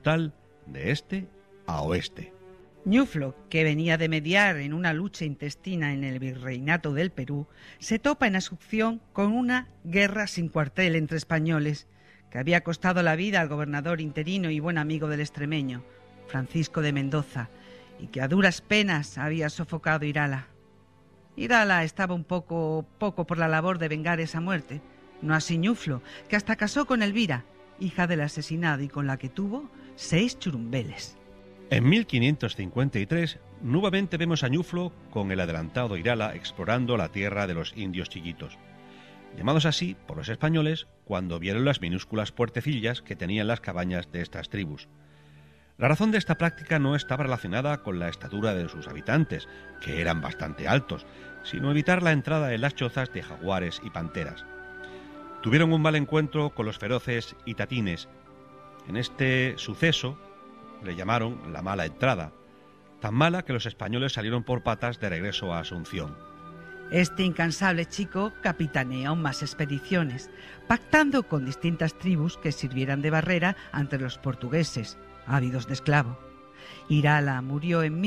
brutal de este a oeste. Ñuflo, que venía de mediar en una lucha intestina en el virreinato del Perú, se topa en Asunción con una guerra sin cuartel entre españoles, que había costado la vida al gobernador interino y buen amigo del extremeño, Francisco de Mendoza, y que a duras penas había sofocado Irala. Irala estaba un poco por la labor de vengar esa muerte, no así Ñuflo, que hasta casó con Elvira, hija del asesinado y con la que tuvo 6 churumbeles. En 1553, nuevamente vemos a Ñuflo con el adelantado Irala explorando la tierra de los indios chiquitos, llamados así por los españoles cuando vieron las minúsculas puertecillas que tenían las cabañas de estas tribus. La razón de esta práctica no estaba relacionada con la estatura de sus habitantes, que eran bastante altos, sino evitar la entrada en las chozas de jaguares y panteras. Tuvieron un mal encuentro con los feroces itatines. En este suceso le llamaron la mala entrada, tan mala que los españoles salieron por patas de regreso a Asunción. Este incansable chico capitaneó más expediciones, pactando con distintas tribus que sirvieran de barrera ante los portugueses, ávidos de esclavo. Irala murió en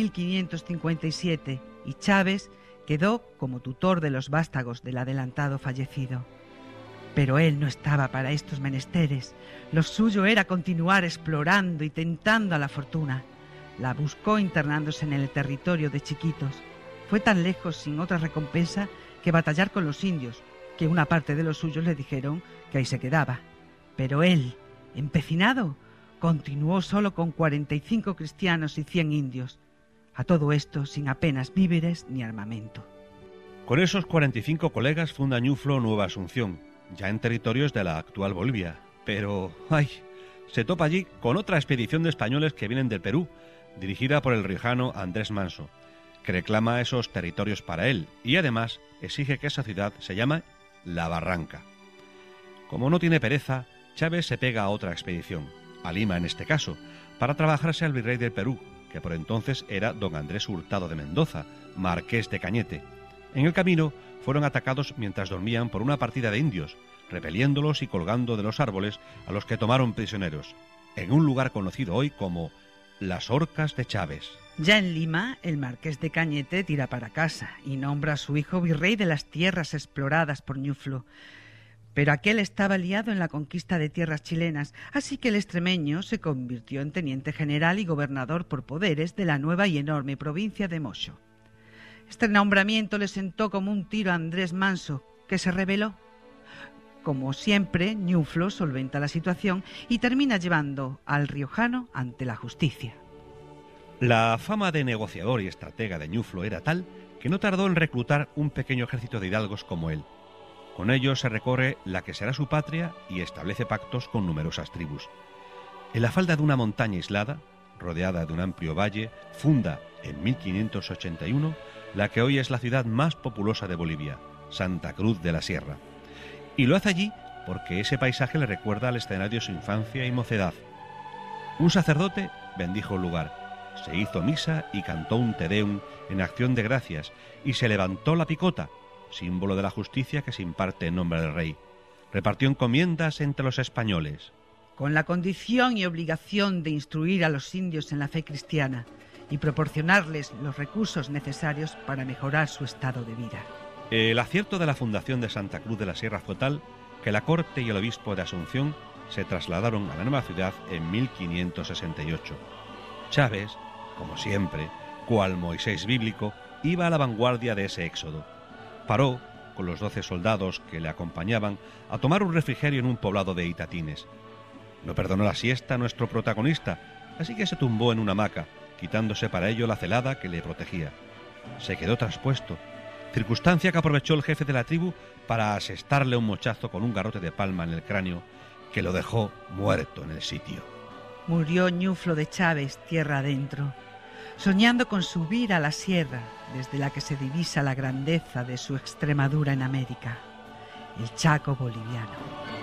1557 y Chávez quedó como tutor de los vástagos del adelantado fallecido. Pero él no estaba para estos menesteres. Lo suyo era continuar explorando y tentando a la fortuna. La buscó internándose en el territorio de Chiquitos. Fue tan lejos sin otra recompensa que batallar con los indios, que una parte de los suyos le dijeron que ahí se quedaba. Pero él, empecinado, continuó solo con 45 cristianos y 100 indios. A todo esto sin apenas víveres ni armamento. Con esos 45 colegas funda Ñuflo Nueva Asunción, ya en territorios de la actual Bolivia. Pero, se topa allí con otra expedición de españoles que vienen del Perú, dirigida por el riojano Andrés Manso, que reclama esos territorios para él y además exige que esa ciudad se llame La Barranca. Como no tiene pereza, Chávez se pega a otra expedición, a Lima en este caso, para trabajarse al virrey del Perú, que por entonces era don Andrés Hurtado de Mendoza, marqués de Cañete. En el camino fueron atacados mientras dormían por una partida de indios, repeliéndolos y colgando de los árboles a los que tomaron prisioneros, en un lugar conocido hoy como Las Horcas de Chávez. Ya en Lima, el marqués de Cañete tira para casa y nombra a su hijo virrey de las tierras exploradas por Ñuflo. Pero aquel estaba liado en la conquista de tierras chilenas, así que el extremeño se convirtió en teniente general y gobernador por poderes de la nueva y enorme provincia de Mocho. Este nombramiento le sentó como un tiro a Andrés Manso, que se rebeló. Como siempre, Ñuflo solventa la situación y termina llevando al riojano ante la justicia. La fama de negociador y estratega de Ñuflo era tal que no tardó en reclutar un pequeño ejército de hidalgos como él. Con ellos se recorre la que será su patria y establece pactos con numerosas tribus. En la falda de una montaña aislada, rodeada de un amplio valle, funda en 1581 la que hoy es la ciudad más populosa de Bolivia, Santa Cruz de la Sierra. Y lo hace allí porque ese paisaje le recuerda al escenario de su infancia y mocedad. Un sacerdote bendijo el lugar, se hizo misa y cantó un Te Deum en acción de gracias y se levantó la picota, símbolo de la justicia que se imparte en nombre del rey. Repartió encomiendas entre los españoles, con la condición y obligación de instruir a los indios en la fe cristiana y proporcionarles los recursos necesarios para mejorar su estado de vida. El acierto de la fundación de Santa Cruz de la Sierra fue tal que la corte y el obispo de Asunción se trasladaron a la nueva ciudad en 1568. Chávez, como siempre, cual Moisés bíblico, iba a la vanguardia de ese éxodo. Paró, con los 12 soldados que le acompañaban, a tomar un refrigerio en un poblado de itatines. No perdonó la siesta a nuestro protagonista, así que se tumbó en una hamaca, quitándose para ello la celada que le protegía. Se quedó traspuesto, circunstancia que aprovechó el jefe de la tribu para asestarle un mochazo con un garrote de palma en el cráneo, que lo dejó muerto en el sitio. Murió Ñuflo de Chávez tierra adentro, soñando con subir a la sierra desde la que se divisa la grandeza de su Extremadura en América, el Chaco boliviano.